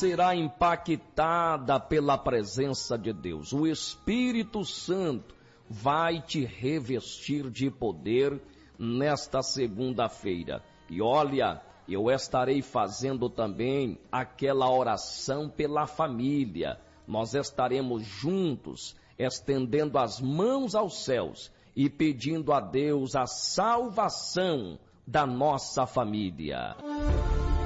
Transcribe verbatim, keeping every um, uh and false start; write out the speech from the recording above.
será impactada pela presença de Deus. O Espírito Santo vai te revestir de poder nesta segunda-feira. E olha, eu estarei fazendo também aquela oração pela família. Nós estaremos juntos, estendendo as mãos aos céus e pedindo a Deus a salvação da nossa família.